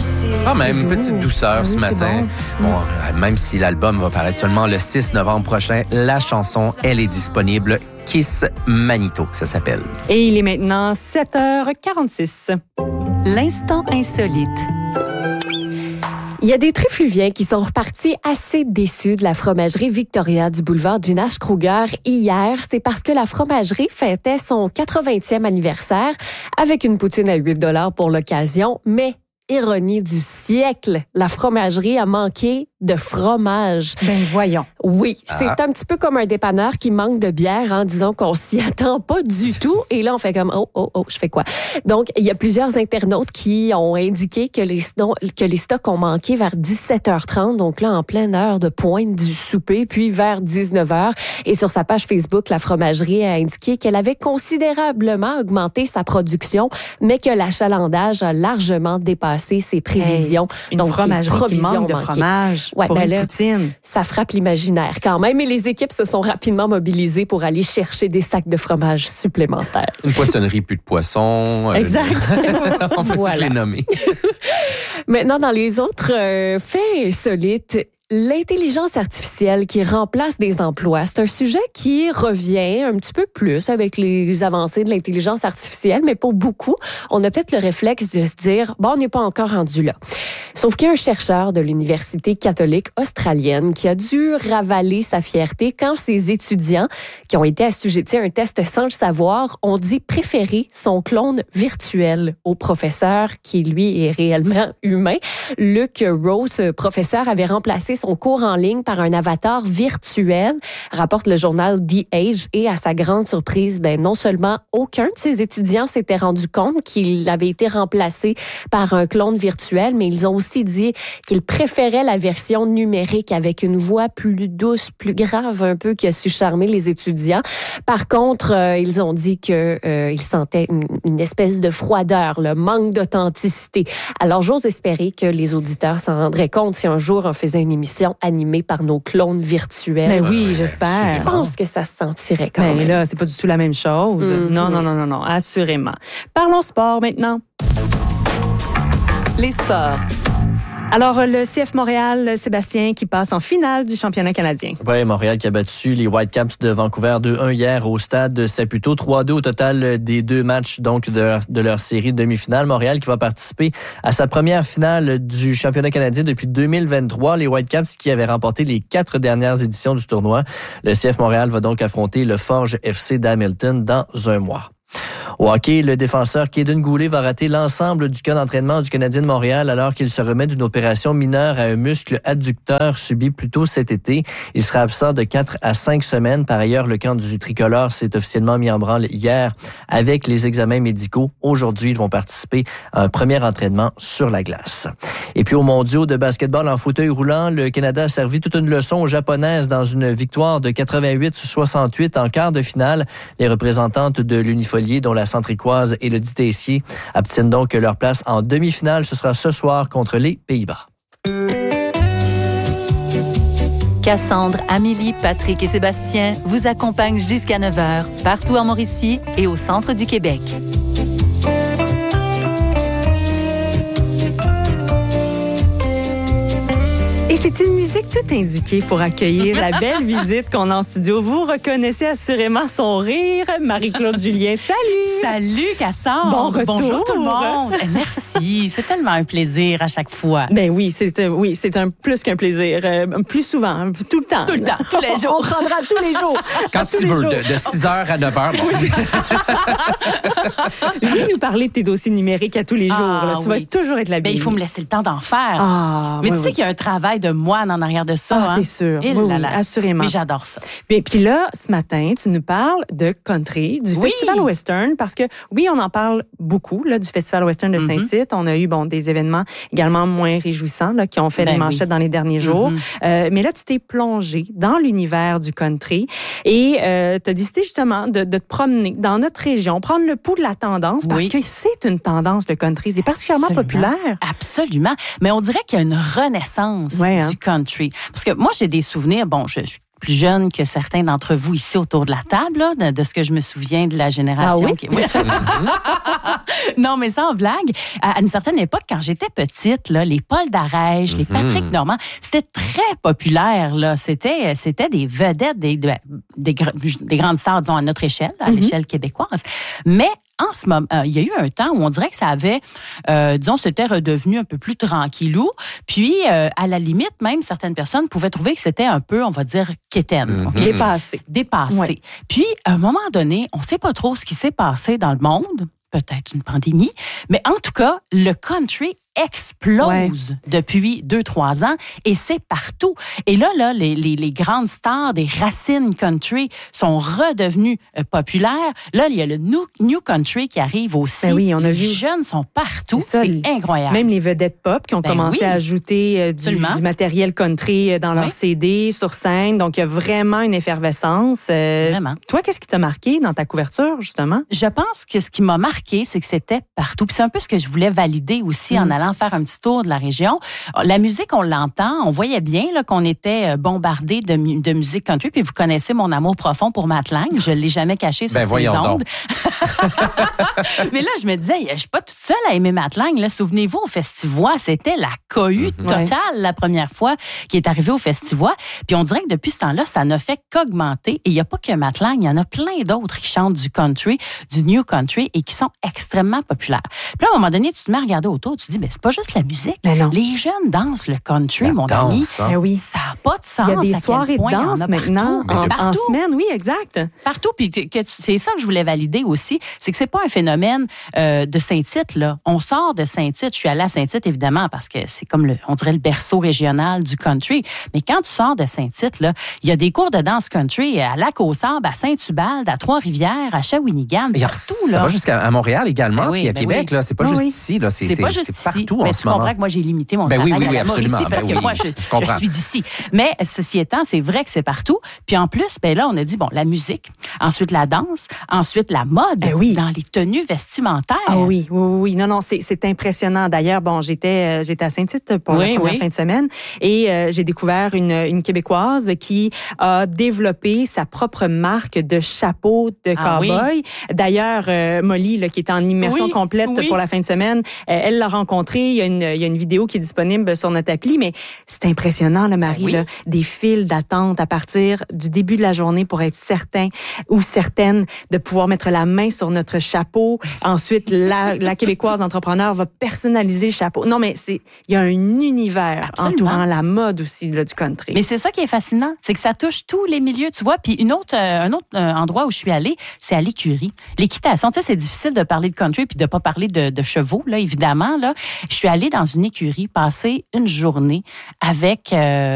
Quand même, une petite douceur ce matin. Bon, même si l'album va paraître seulement le 6 novembre prochain, la chanson, elle est disponible. Kiss Manito, ça s'appelle. Et il est maintenant 7h46. L'instant insolite. Il y a des trifluviens qui sont repartis assez déçus de la fromagerie Victoria du boulevard Ginache Kruger hier. C'est parce que la fromagerie fêtait son 80e anniversaire avec une poutine à 8 $ pour l'occasion. Mais, ironie du siècle, la fromagerie a manqué de fromage. Ben voyons. Oui, c'est un petit peu comme un dépanneur qui manque de bière en disant qu'on s'y attend pas du tout. Et là, on fait comme je fais quoi? Donc, il y a plusieurs internautes qui ont indiqué que les stocks ont manqué vers 17h30. Donc là, en pleine heure de pointe du souper, puis vers 19h. Et sur sa page Facebook, la fromagerie a indiqué qu'elle avait considérablement augmenté sa production, mais que l'achalandage a largement dépassé ses prévisions. Une donc, fromagerie qui manque de fromage. Ouais, pour ben une là, poutine. Ça frappe l'imaginaire quand même. Et les équipes se sont rapidement mobilisées pour aller chercher des sacs de fromage supplémentaires. Une poissonnerie, plus de poissons. Exact. On peut voilà. les nommer. Maintenant, dans les autres faits insolites, l'intelligence artificielle qui remplace des emplois, c'est un sujet qui revient un petit peu plus avec les avancées de l'intelligence artificielle, mais pour beaucoup, on a peut-être le réflexe de se dire, on n'est pas encore rendu là. Sauf qu'il y a un chercheur de l'Université catholique australienne qui a dû ravaler sa fierté quand ses étudiants, qui ont été assujettis à un test sans le savoir, ont dit préférer son clone virtuel au professeur qui, lui, est réellement humain. Luke Rose, professeur, avait remplacé son cours en ligne par un avatar virtuel, rapporte le journal The Age, et à sa grande surprise, non seulement aucun de ses étudiants s'était rendu compte qu'il avait été remplacé par un clone virtuel, mais ils ont aussi dit qu'ils préféraient la version numérique avec une voix plus douce, plus grave un peu, qui a su charmer les étudiants. Par contre, ils ont dit qu'ils sentaient une espèce de froideur, le manque d'authenticité. Alors, j'ose espérer que les auditeurs s'en rendraient compte si un jour on faisait une émission animée par nos clones virtuels. Ben oui, j'espère. Je pense que ça se sentirait quand même. Mais là, c'est pas du tout la même chose. Mm-hmm. Non, assurément. Parlons sport maintenant. Les sports. Alors, le CF Montréal, Sébastien, qui passe en finale du championnat canadien. Oui, Montréal qui a battu les Whitecaps de Vancouver 2-1 hier au stade Saputo. 3-2 au total des deux matchs donc de leur série de demi-finale. Montréal qui va participer à sa première finale du championnat canadien depuis 2023. Les Whitecaps qui avaient remporté les 4 dernières éditions du tournoi. Le CF Montréal va donc affronter le Forge FC d'Hamilton dans un mois. Au hockey, le défenseur Kaden Goulet va rater l'ensemble du camp d'entraînement du Canadien de Montréal alors qu'il se remet d'une opération mineure à un muscle adducteur subi plus tôt cet été. Il sera absent de 4 à 5 semaines. Par ailleurs, le camp du tricolore s'est officiellement mis en branle hier avec les examens médicaux. Aujourd'hui, ils vont participer à un premier entraînement sur la glace. Et puis, aux mondiaux de basketball en fauteuil roulant, le Canada a servi toute une leçon aux Japonaises dans une victoire de 88-68 en quart de finale. Les représentantes de l'Unifolier, dont la Centricoise et le Ditessier, obtiennent donc leur place en demi-finale. Ce sera ce soir contre les Pays-Bas. Cassandre, Amélie, Patrick et Sébastien vous accompagnent jusqu'à 9h, partout en Mauricie et au centre du Québec. Et c'est une musique toute indiquée pour accueillir la belle visite qu'on a en studio. Vous reconnaissez assurément son rire. Marie-Claude Julien, salut! Salut, Cassandre! Bon retour! Bonjour tout le monde! Merci, c'est tellement un plaisir à chaque fois. Ben oui, c'est un plus qu'un plaisir. Plus souvent, tout le temps. Tout le temps, tous les jours. On prendra tous les jours. Quand tu veux, de 6h à 9h. Viens nous parler de tes dossiers numériques à tous les jours. Là. Tu vas toujours être la bienvenue. Ben, il faut me laisser le temps d'en faire. Mais tu sais qu'il y a un travail de moine en arrière de ça. C'est sûr. Oui, assurément. Mais j'adore ça. Et puis là, ce matin, tu nous parles de country, du Festival Western, parce que oui, on en parle beaucoup là, du Festival Western de Saint-Tite. On a eu des événements également moins réjouissants là, qui ont fait les manchettes dans les derniers jours. Mais là, tu t'es plongé dans l'univers du country et tu as décidé justement de te promener dans notre région, prendre le pouls de la tendance, parce que c'est une tendance, le country. C'est particulièrement populaire. Absolument. Mais on dirait qu'il y a une renaissance du country. Parce que moi, j'ai des souvenirs. Bon, je suis plus jeune que certains d'entre vous ici autour de la table, là, de ce que je me souviens de la génération. Ah oui? Non, mais sans blague, à une certaine époque, quand j'étais petite, là, les Paul Darèche, les Patrick Normand, c'était très populaire. Là. C'était des vedettes, des grandes stars, disons, à notre échelle, à l'échelle québécoise. Mais en ce moment, il y a eu un temps où on dirait que ça avait, disons, c'était redevenu un peu plus tranquillou. Puis, à la limite, même certaines personnes pouvaient trouver que c'était un peu, on va dire, quétaine. Okay? Dépassé. Ouais. Puis, à un moment donné, on ne sait pas trop ce qui s'est passé dans le monde. Peut-être une pandémie. Mais en tout cas, le country explose depuis 2-3 ans et c'est partout. Et là, les grandes stars des racines country sont redevenues populaires. Là, il y a le new country qui arrive aussi. Ben oui, on a vu. Les jeunes sont partout. C'est incroyable. Même les vedettes pop qui ont commencé à ajouter du matériel country dans leurs CD, sur scène. Donc, il y a vraiment une effervescence. Vraiment. Toi, qu'est-ce qui t'a marqué dans ta couverture, justement? Je pense que ce qui m'a marqué, c'est que c'était partout. Puis c'est un peu ce que je voulais valider aussi en allant faire un petit tour de la région. La musique, on l'entend. On voyait bien là, qu'on était bombardé de musique country. Puis vous connaissez mon amour profond pour Matt Lang. Je ne l'ai jamais caché sur ces ondes. Mais là, je me disais, je ne suis pas toute seule à aimer Matt Lang. Là, souvenez-vous, au Festivois, c'était la cohue totale la première fois qui est arrivée au Festivois. Puis on dirait que depuis ce temps-là, ça n'a fait qu'augmenter. Et il n'y a pas que Matt Lang, il y en a plein d'autres qui chantent du country, du new country et qui sont extrêmement populaires. Puis là, à un moment donné, tu te mets à regarder autour, tu te dis, mais c'est pas juste la musique. Les jeunes dansent le country, mon ami. Hein? Oui. Ça n'a pas de sens. Il y a des soirées de danse maintenant, en semaine, oui, exact. Partout. Puis c'est ça que je voulais valider aussi, c'est que c'est pas un phénomène de Saint-Tite, là. On sort de Saint-Tite. Je suis allée à Saint-Tite, évidemment, parce que c'est comme, on dirait, le berceau régional du country. Mais quand tu sors de Saint-Tite, là, il y a des cours de danse country à Lac-aux-Sables, à Saint-Ubalde, à Trois-Rivières, à Shawinigan, partout. Ça va jusqu'à Montréal également, puis à Québec. Là, c'est pas juste ici. Là, c'est pas juste partout ici. en ce moment. Tu comprends que moi, j'ai limité mon travail à la Mauricie parce que moi, je suis d'ici. Mais ceci étant, c'est vrai que c'est partout. Puis en plus, là, on a dit, bon, la musique, ensuite la danse, ensuite la mode dans les tenues vestimentaires. Ah oui. Non, c'est impressionnant. D'ailleurs, bon, j'étais à Saint-Tite pour la première fin de semaine et j'ai découvert une Québécoise qui a développé sa propre marque de chapeaux de cow-boy. D'ailleurs, Molly, là, qui était en immersion complète pour la fin de semaine, elle l'a rencontré. Il y a une vidéo qui est disponible sur notre appli, mais c'est impressionnant, là, Marie, là, des files d'attente à partir du début de la journée pour être certain ou certaine de pouvoir mettre la main sur notre chapeau. Ensuite, la Québécoise entrepreneur va personnaliser le chapeau. Non, mais il y a un univers entourant la mode aussi là, du country. Mais c'est ça qui est fascinant, c'est que ça touche tous les milieux, tu vois. Puis un autre endroit où je suis allée, c'est à l'écurie. L'équitation, tu sais, c'est difficile de parler de country puis de pas parler de chevaux, là, évidemment. Là. Je suis allée dans une écurie passer une journée avec,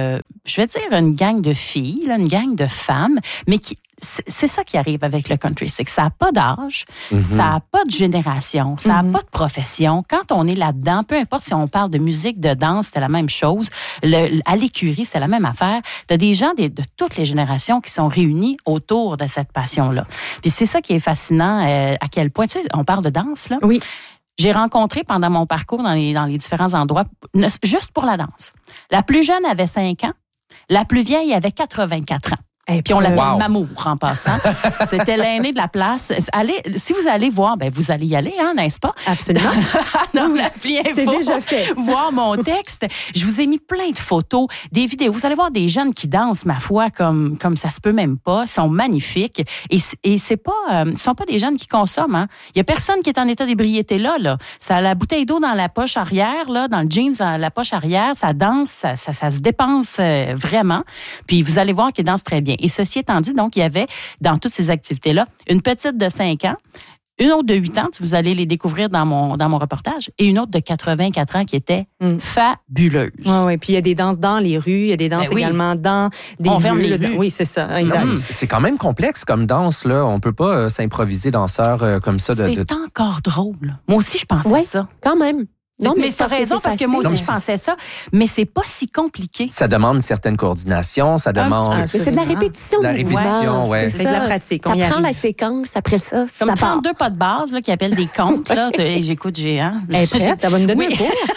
je vais dire, une gang de filles, là, une gang de femmes, mais c'est ça qui arrive avec le country, c'est que ça n'a pas d'âge, ça n'a pas de génération, ça n'a pas de profession. Quand on est là-dedans, peu importe si on parle de musique, de danse, c'était la même chose. À l'écurie, c'était la même affaire. Tu as des gens de toutes les générations qui sont réunis autour de cette passion-là. Puis c'est ça qui est fascinant, à quel point, tu sais, on parle de danse, là. Oui. J'ai rencontré pendant mon parcours dans les différents endroits, juste pour la danse. La plus jeune avait 5 ans, la plus vieille avait 84 ans. Et puis on l'appelle Mamour en passant. C'était l'aîné de la place. Si vous allez voir, vous allez y aller, hein, n'est-ce pas? Absolument. Dans l'appli Info, c'est déjà fait. Voir mon texte. Je vous ai mis plein de photos, des vidéos. Vous allez voir des jeunes qui dansent, ma foi, comme ça se peut même pas. Ils sont magnifiques. Et c'est pas, ce sont pas des jeunes qui consomment. Hein. Il y a personne qui est en état d'ébriété là. Ça a la bouteille d'eau dans la poche arrière, là, dans le jeans, dans la poche arrière. Ça danse, ça se dépense vraiment. Puis vous allez voir qu'ils dansent très bien. Et ceci étant dit, donc, il y avait, dans toutes ces activités-là, une petite de 5 ans, une autre de 8 ans, vous allez les découvrir dans mon reportage, et une autre de 84 ans qui était fabuleuse. Oui, puis il y a des danses dans les rues, il y a des danses également dans des On ferme les rues. Oui, c'est ça, exact. C'est quand même complexe comme danse, là. On peut pas s'improviser danseur comme ça. C'est encore drôle. Moi aussi, je pensais ça. Quand même. Non, mais tu as raison, parce que moi aussi, je pensais ça. Mais c'est pas si compliqué. Ça demande une certaine coordination, ça demande... C'est de la répétition. La répétition, c'est de la pratique. Tu apprends la séquence, après ça, comme 32 pas de base, là, qui appellent des comptes, là. J'écoute, Elle est prête, elle va nous donner un cours. J'ai plus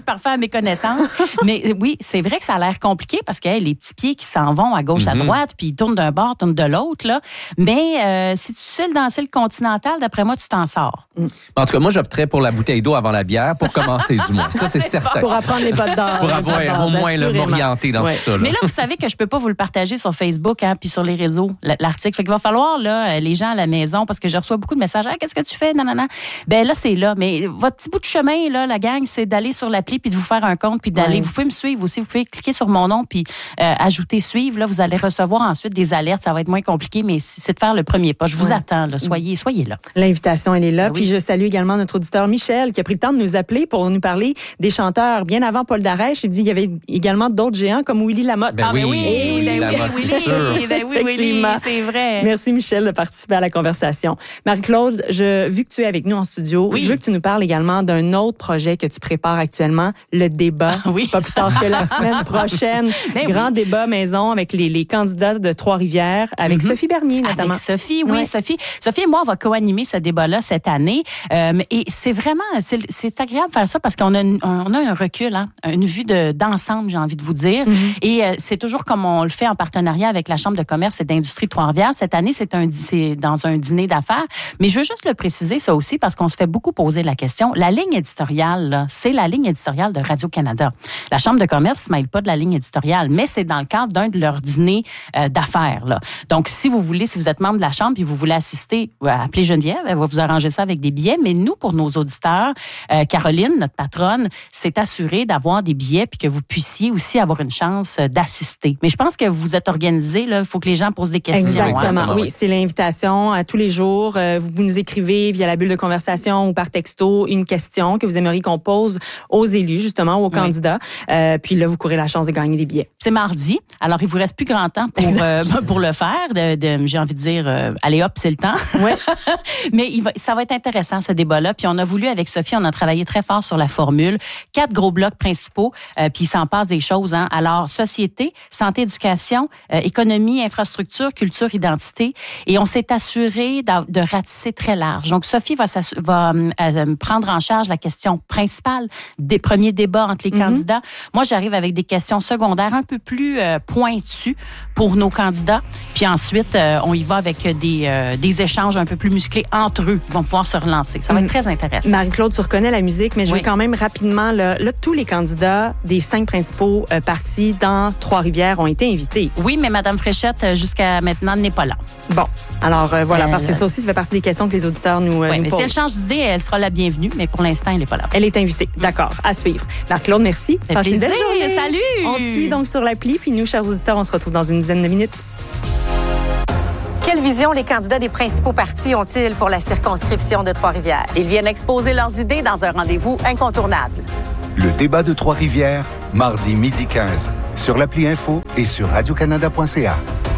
parfait à mes connaissances. Mais oui, c'est vrai que ça a l'air compliqué parce que les petits pieds qui s'en vont à gauche, à droite, puis ils tournent d'un bord, tournent de l'autre. Là. Mais si tu sais danser le continental, d'après moi, tu t'en sors. En tout cas, moi, j'opterais pour la bouteille d'eau avant la bière pour commencer, du moins. Ça, c'est certain. Pour apprendre les pas de danse. Pour avoir au moins m'orienter dans tout ça. Là. Mais là, vous savez que je peux pas vous le partager sur Facebook puis sur les réseaux, l'article. Fait qu'il va falloir, là, les gens à la maison, parce que je reçois beaucoup de messages. « Qu'est-ce que tu fais? » Nanana. Ben là, c'est là. Mais votre petit bout de chemin, là, la gang, c'est d'aller sur l'appli puis de vous faire un compte puis d'aller. Vous pouvez me suivre aussi. Vous pouvez cliquer sur mon nom puis ajouter « Suivre ». Là, vous allez recevoir ensuite des alertes. Ça va être moins compliqué, mais c'est de faire le premier pas. Je vous attends. Là. Soyez là. L'invitation, elle est là. Ben puis je salue également notre auditeur Michel qui a pris le temps de nous appeler pour nous parler des chanteurs. Bien avant Paul Darèche, il dit qu'il y avait également d'autres géants comme Willy Lamotte. Ben oui, c'est vrai. Merci Michel de participer à la conversation. Marie-Claude, vu que tu es avec nous en studio, je veux que tu nous parles également d'un autre projet que tu prépares actuellement, le débat. Pas plus tard que la semaine prochaine. Grand débat maison avec les candidats de Trois-Rivières, avec Sophie Bernier notamment. Avec Sophie, Sophie et moi, on va co-animer ce débat-là cette année. Et c'est vraiment, c'est agréable de faire ça parce qu'on a un recul, une vue d'ensemble, j'ai envie de vous dire. Et c'est toujours comme on le fait en partenariat avec la Chambre de commerce et d'industrie de Trois-Rivières. Cette année, c'est dans un dîner d'affaires. Mais je veux juste le préciser, ça aussi, parce qu'on se fait beaucoup poser la question. La ligne éditoriale, là, c'est la ligne éditoriale de Radio-Canada. La Chambre de commerce ne se mêle pas de la ligne éditoriale, mais c'est dans le cadre d'un de leurs dîners d'affaires. Là. Donc, si vous êtes membre de la Chambre et vous voulez assister, appelez Geneviève, elle va vous arranger ça avec des billets. Mais nous, pour nos auditeurs, Caroline, notre patronne, s'est assurée d'avoir des billets puis que vous puissiez aussi avoir une chance d'assister. Mais je pense que vous êtes organisés, là. Il faut que les gens posent des questions. Exactement. Oui, c'est l'invitation à tous les jours. Vous nous écrivez via la bulle de conversation ou par texto une question que vous aimeriez qu'on pose aux élus, justement, aux candidats. Puis là, vous courez la chance de gagner des billets. C'est mardi. Alors, il vous reste plus grand temps pour le faire. J'ai envie de dire, allez hop, c'est le temps. Ouais. Mais ça va être intéressant, ce débat-là. Puis on a voulu, avec Sophie, on a travaillé très fort sur la formule. 4 gros blocs principaux, puis il s'en passe des choses. Alors, société, santé, éducation, économie, infrastructure, culture, identité. Et on s'est assuré de ratisser très large. Donc, Sophie va prendre en charge la question principale des premiers débats entre les candidats. Moi, j'arrive avec des questions secondaires un peu plus pointues pour nos candidats. Puis ensuite, on y va avec des échanges un peu plus musclés entre eux. Ils vont pouvoir se relancer. Ça va être très intéressant. Marie-Claude, tu reconnais la musique, mais je veux quand même rapidement, là, tous les candidats des 5 principaux partis dans Trois-Rivières ont été invités. Oui, mais Mme Fréchette, jusqu'à maintenant, n'est pas là. Bon, alors voilà, parce que ça aussi, ça fait partie des questions que les auditeurs nous posent. Mais si elle change d'idée, elle sera la bienvenue, mais pour l'instant, elle n'est pas là. Elle est invitée. D'accord, à suivre. Marie-Claude, merci. Passez une belle journée. Salut! On te suit donc sur l'appli, puis nous, chers auditeurs, on se retrouve dans une dizaine de minutes. Quelle vision les candidats des principaux partis ont-ils pour la circonscription de Trois-Rivières? Ils viennent exposer leurs idées dans un rendez-vous incontournable. Le débat de Trois-Rivières, mardi midi 15, sur l'appli Info et sur radiocanada.ca.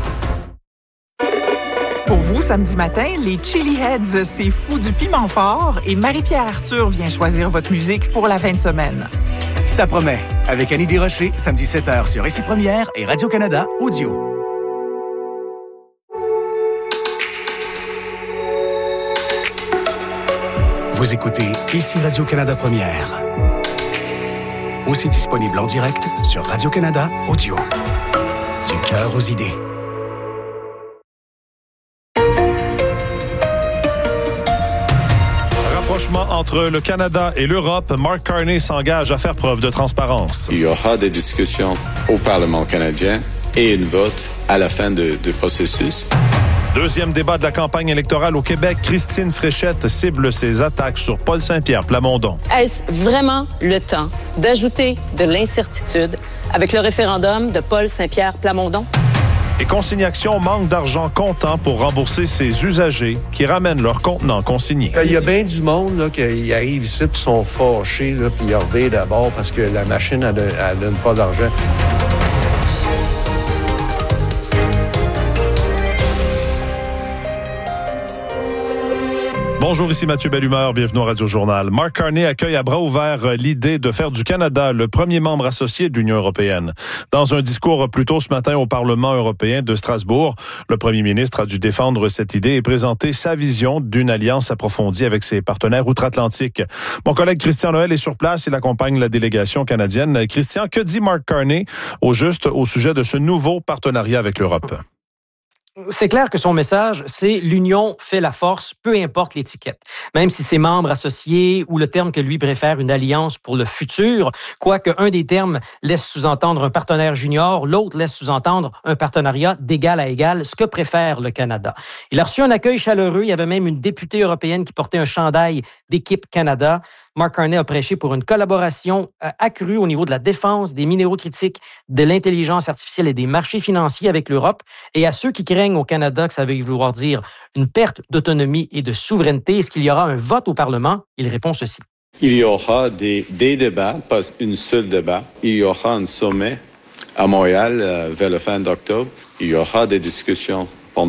Pour vous, samedi matin, les Chili Heads, c'est fou du piment fort et Marie-Pierre Arthur vient choisir votre musique pour la fin de semaine. Ça promet. Avec Annie Desrochers, samedi 7h sur Ici Première et Radio-Canada Audio. Vous écoutez Ici Radio-Canada Première. Aussi disponible en direct sur Radio-Canada Audio. Du cœur aux idées. Rapprochement entre le Canada et l'Europe, Mark Carney s'engage à faire preuve de transparence. Il y aura des discussions au Parlement canadien et une vote à la fin du processus. Deuxième débat de la campagne électorale au Québec, Christine Fréchette cible ses attaques sur Paul Saint-Pierre Plamondon. Est-ce vraiment le temps d'ajouter de l'incertitude avec le référendum de Paul Saint-Pierre Plamondon? Et Consignation manque d'argent comptant pour rembourser ses usagers qui ramènent leurs contenants consignés. Il y a bien du monde là, qui arrive ici et sont fâchés, là, puis ils reviennent d'abord parce que la machine, elle donne pas d'argent. Bonjour, ici Mathieu Bellumeur, bienvenue au Radio Journal. Mark Carney accueille à bras ouverts l'idée de faire du Canada le premier membre associé de l'Union européenne. Dans un discours plus tôt ce matin au Parlement européen de Strasbourg, le premier ministre a dû défendre cette idée et présenter sa vision d'une alliance approfondie avec ses partenaires outre-Atlantique. Mon collègue Christian Noël est sur place, il accompagne la délégation canadienne. Christian, que dit Mark Carney au juste au sujet de ce nouveau partenariat avec l'Europe? C'est clair que son message, c'est l'union fait la force, peu importe l'étiquette. Même si ses membres associés ou le terme que lui préfère, une alliance pour le futur, quoique un des termes laisse sous-entendre un partenaire junior, l'autre laisse sous-entendre un partenariat d'égal à égal, ce que préfère le Canada. Il a reçu un accueil chaleureux. Il y avait même une députée européenne qui portait un chandail d'équipe Canada. Mark Carney a prêché pour une collaboration accrue au niveau de la défense, des minéraux critiques, de l'intelligence artificielle et des marchés financiers avec l'Europe. Et à ceux qui craignent au Canada que ça veuille vouloir dire une perte d'autonomie et de souveraineté, est-ce qu'il y aura un vote au Parlement? Il répond ceci. Il y aura des débats, pas une seule débat. Il y aura un sommet à Montréal vers la fin d'octobre. Il y aura des discussions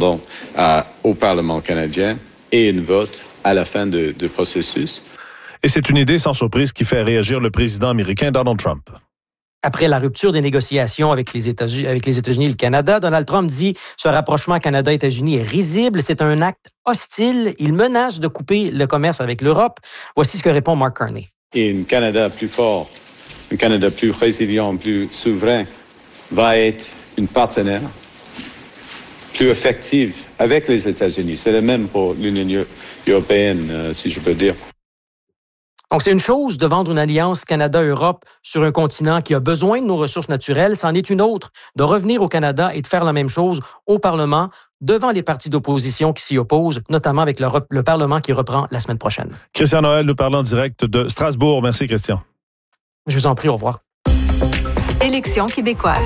au Parlement canadien et un vote à la fin du processus. Et c'est une idée sans surprise qui fait réagir le président américain Donald Trump. Après la rupture des négociations avec les États-Unis et le Canada, Donald Trump dit ce rapprochement Canada-États-Unis est risible, c'est un acte hostile. Il menace de couper le commerce avec l'Europe. Voici ce que répond Mark Carney. Et un Canada plus fort, un Canada plus résilient, plus souverain, va être un partenaire plus effectif avec les États-Unis. C'est le même pour l'Union européenne, si je peux dire. Donc, c'est une chose de vendre une alliance Canada-Europe sur un continent qui a besoin de nos ressources naturelles. C'en est une autre de revenir au Canada et de faire la même chose au Parlement devant les partis d'opposition qui s'y opposent, notamment avec le Parlement qui reprend la semaine prochaine. Christian Noël nous parle en direct de Strasbourg. Merci, Christian. Je vous en prie, au revoir. Élections québécoises.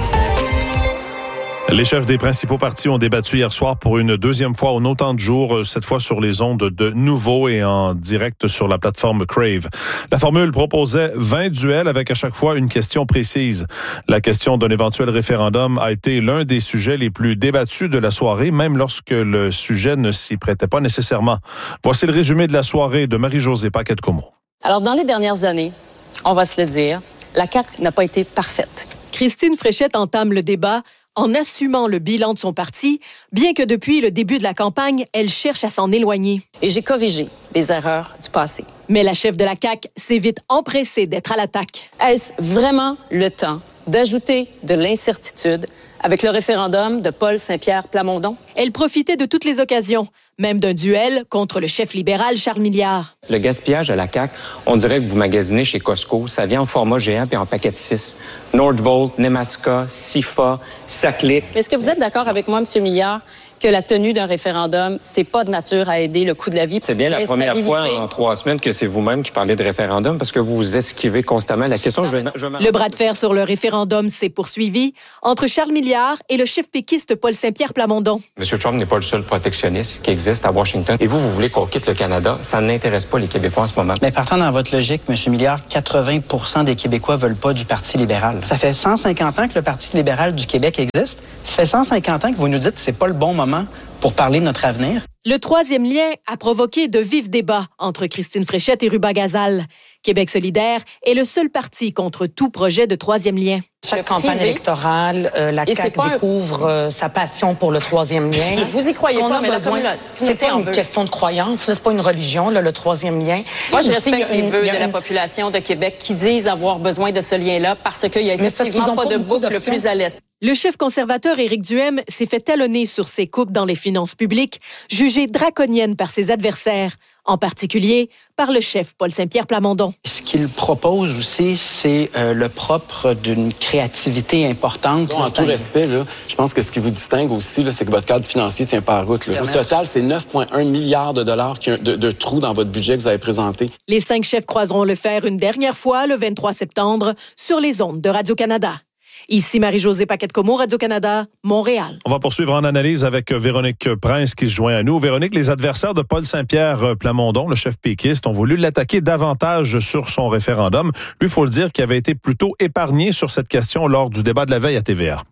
Les chefs des principaux partis ont débattu hier soir pour une deuxième fois en autant de jours, cette fois sur les ondes de Nouveau et en direct sur la plateforme Crave. La formule proposait 20 duels avec à chaque fois une question précise. La question d'un éventuel référendum a été l'un des sujets les plus débattus de la soirée, même lorsque le sujet ne s'y prêtait pas nécessairement. Voici le résumé de la soirée de Marie-Josée Paquette-Comeau. Alors, dans les dernières années, on va se le dire, la CAQ n'a pas été parfaite. Christine Fréchette entame le débat en assumant le bilan de son parti, bien que depuis le début de la campagne, elle cherche à s'en éloigner. Et j'ai corrigé les erreurs du passé. Mais la chef de la CAQ s'est vite empressée d'être à l'attaque. Est-ce vraiment le temps d'ajouter de l'incertitude avec le référendum de Paul Saint-Pierre Plamondon? Elle profitait de toutes les occasions, même d'un duel contre le chef libéral Charles Milliard. Le gaspillage à la CAQ, on dirait que vous magasinez chez Costco. Ça vient en format géant puis en paquet de 6. Nordvolt, Nemaska, Sifa, Saclic. Est-ce que vous êtes d'accord avec moi, M. Milliard, que la tenue d'un référendum, c'est pas de nature à aider le coût de la vie? C'est bien la première fois en 3 semaines que c'est vous-même qui parlez de référendum parce que vous vous esquivez constamment la question. Le bras de fer sur le référendum s'est poursuivi entre Charles Milliard et le chef péquiste Paul Saint-Pierre Plamondon. M. Trump n'est pas le seul protectionniste qui existe à Washington. Et vous voulez qu'on quitte le Canada. Ça n'intéresse pas les Québécois en ce moment. Mais partant dans votre logique, M. Milliard, 80% des Québécois veulent pas du Parti libéral. Ça fait 150 ans que le Parti libéral du Québec existe. Ça fait 150 ans que vous nous dites que c'est pas le bon moment pour parler de notre avenir. Le troisième lien a provoqué de vifs débats entre Christine Fréchette et Ruba Gazal. Québec solidaire est le seul parti contre tout projet de troisième lien. Chaque campagne électorale, la CAQ découvre sa passion pour le troisième lien. Vous y croyez pas, mais c'est pas une question de croyance, c'est pas une religion, le troisième lien. Moi, je respecte les vœux de la population de Québec qui disent avoir besoin de ce lien-là parce qu'il y a effectivement pas de boucle plus à l'est. Le chef conservateur Éric Duhaime s'est fait talonner sur ses coupes dans les finances publiques, jugées draconiennes par ses adversaires, en particulier par le chef Paul Saint-Pierre Plamondon. Ce qu'il propose aussi, c'est le propre d'une créativité importante. En tout respect, là, je pense que ce qui vous distingue aussi, là, c'est que votre cadre financier tient pas la route. Au total, c'est 9,1 milliards de dollars de trous dans votre budget que vous avez présenté. Les 5 chefs croiseront le fer une dernière fois le 23 septembre sur les ondes de Radio-Canada. Ici Marie-Josée Paquette-Comeau, Radio-Canada, Montréal. On va poursuivre en analyse avec Véronique Prince qui se joint à nous. Véronique, les adversaires de Paul Saint-Pierre Plamondon, le chef péquiste, ont voulu l'attaquer davantage sur son référendum. Lui, il faut le dire, qu'il avait été plutôt épargné sur cette question lors du débat de la veille à TVA.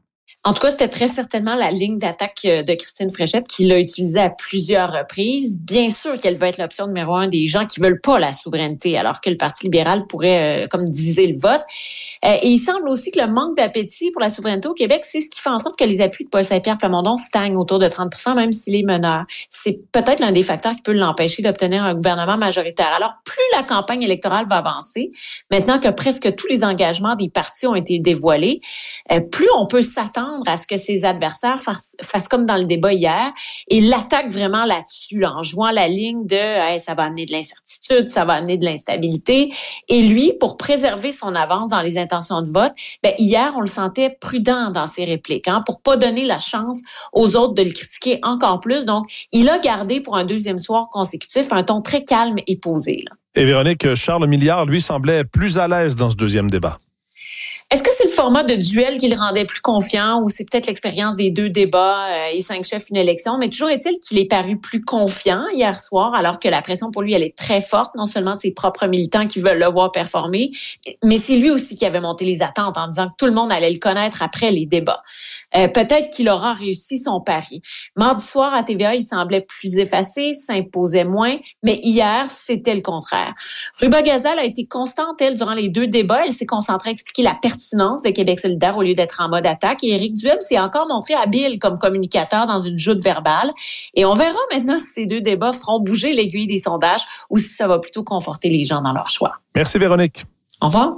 En tout cas, c'était très certainement la ligne d'attaque de Christine Fréchette qui l'a utilisée à plusieurs reprises. Bien sûr qu'elle va être l'option numéro 1 des gens qui veulent pas la souveraineté, alors que le Parti libéral pourrait comme diviser le vote. Et il semble aussi que le manque d'appétit pour la souveraineté au Québec, c'est ce qui fait en sorte que les appuis de Paul Saint-Pierre Plamondon stagnent autour de 30%, même s'il est meneur. C'est peut-être l'un des facteurs qui peut l'empêcher d'obtenir un gouvernement majoritaire. Alors, plus la campagne électorale va avancer, maintenant que presque tous les engagements des partis ont été dévoilés, plus on peut s'attendre à ce que ses adversaires fassent comme dans le débat hier et l'attaquent vraiment là-dessus, là, en jouant la ligne de hey, ça va amener de l'incertitude, ça va amener de l'instabilité. Et lui, pour préserver son avance dans les intentions de vote, hier, on le sentait prudent dans ses répliques, pour pas donner la chance aux autres de le critiquer encore plus. Donc, il a gardé pour un deuxième soir consécutif un ton très calme et posé. Là. Et Véronique, Charles Milliard, lui, semblait plus à l'aise dans ce deuxième débat. Est-ce que c'est le format de duel qui le rendait plus confiant ou c'est peut-être l'expérience des 2 débats et 5 chefs une élection? Mais toujours est-il qu'il est paru plus confiant hier soir alors que la pression pour lui, elle est très forte, non seulement de ses propres militants qui veulent le voir performer, mais c'est lui aussi qui avait monté les attentes en disant que tout le monde allait le connaître après les débats. Peut-être qu'il aura réussi son pari. Mardi soir à TVA, il semblait plus effacé, s'imposait moins, mais hier, c'était le contraire. Ruba Gazal a été constante, elle, durant les 2 débats. Elle s'est concentrée à expliquer la pertinence de Québec solidaire au lieu d'être en mode attaque. Et Éric Duhem s'est encore montré habile comme communicateur dans une joute verbale. Et on verra maintenant si ces 2 débats feront bouger l'aiguille des sondages ou si ça va plutôt conforter les gens dans leur choix. Merci Véronique. Au revoir.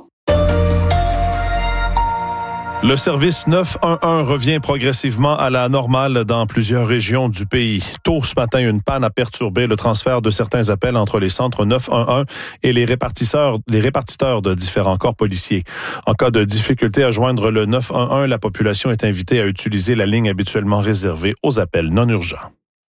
Le service 911 revient progressivement à la normale dans plusieurs régions du pays. Tôt ce matin, une panne a perturbé le transfert de certains appels entre les centres 911 et les répartiteurs de différents corps policiers. En cas de difficulté à joindre le 911, la population est invitée à utiliser la ligne habituellement réservée aux appels non urgents.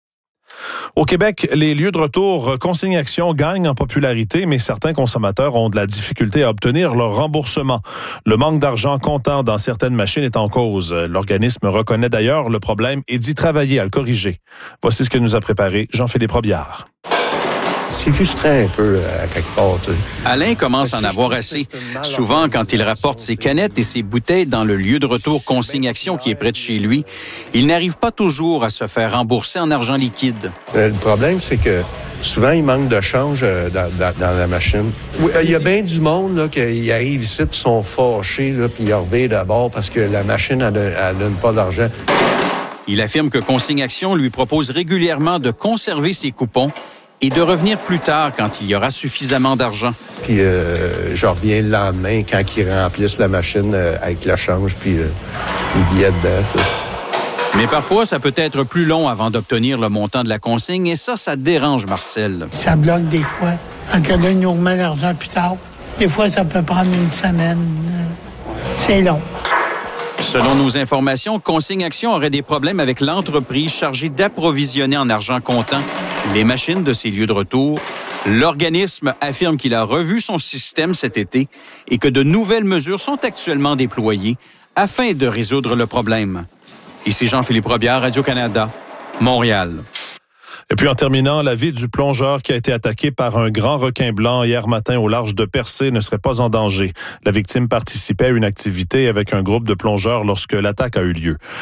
Au Québec, les lieux de retour consignation gagnent en popularité, mais certains consommateurs ont de la difficulté à obtenir leur remboursement. Le manque d'argent comptant dans certaines machines est en cause. L'organisme reconnaît d'ailleurs le problème et dit travailler à le corriger. Voici ce que nous a préparé Jean-Philippe Robillard. C'est frustrant un peu à quelque part. Tu sais. Alain commence à en avoir assez. Souvent, quand il rapporte ses canettes et ses bouteilles dans le lieu de retour consignation qui est près de chez lui, il n'arrive pas toujours à se faire rembourser en argent liquide. Le problème, c'est que souvent, il manque de change dans la machine. Il y a bien du monde là, qui arrive ici et sont fâchés, là, puis ils reviennent d'abord parce que la machine, elle donne pas d'argent. Il affirme que Consignation lui propose régulièrement de conserver ses coupons et de revenir plus tard quand il y aura suffisamment d'argent. Puis je reviens le lendemain quand ils remplissent la machine avec le change puis les billets dedans. Tout. Mais parfois, ça peut être plus long avant d'obtenir le montant de la consigne et ça dérange Marcel. Ça bloque des fois. En cas d'un, nous remet l'argent plus tard. Des fois, ça peut prendre une semaine. C'est long. Selon nos informations, Consignation aurait des problèmes avec l'entreprise chargée d'approvisionner en argent comptant les machines de ces lieux de retour. L'organisme affirme qu'il a revu son système cet été et que de nouvelles mesures sont actuellement déployées afin de résoudre le problème. Ici Jean-Philippe Robillard, Radio-Canada, Montréal. Et puis en terminant, la vie du plongeur qui a été attaqué par un grand requin blanc hier matin au large de Percé ne serait pas en danger. La victime participait à une activité avec un groupe de plongeurs lorsque l'attaque a eu lieu.